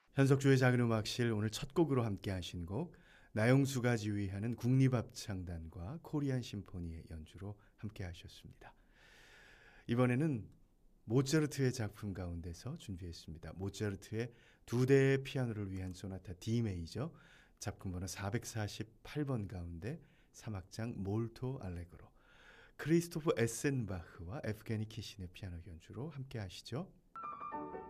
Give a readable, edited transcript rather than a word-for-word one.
현석주의 작은음악실 오늘 첫 곡으로 함께 하신 곡 나영수가 지휘하는 국립합창단과 코리안 심포니의 연주로 함께 하셨습니다. 이번에는 모차르트의 작품 가운데서 준비했습니다. 모차르트의 두 대의 피아노를 위한 소나타 D 메이저 작품번호 448번 가운데 3악장 몰토 알레그로 크리스토프 에센바흐와 에프게니 키신의 피아노 연주로 함께 하시죠.